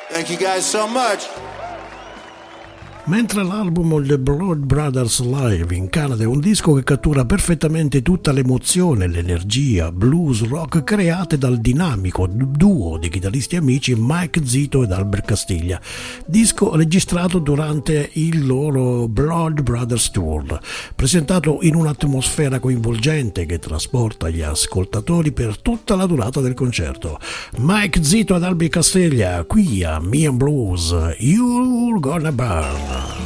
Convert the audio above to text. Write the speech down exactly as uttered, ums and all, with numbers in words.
Thank you guys so much. Mentre l'album The Blood Brothers Live in Canada è un disco che cattura perfettamente tutta l'emozione e l'energia blues rock create dal dinamico duo di chitarristi amici Mike Zito ed Albert Castiglia, disco registrato durante il loro Blood Brothers Tour, presentato in un'atmosfera coinvolgente che trasporta gli ascoltatori per tutta la durata del concerto. Mike Zito ed Albert Castiglia qui a Me and Blues, You're Gonna Burn.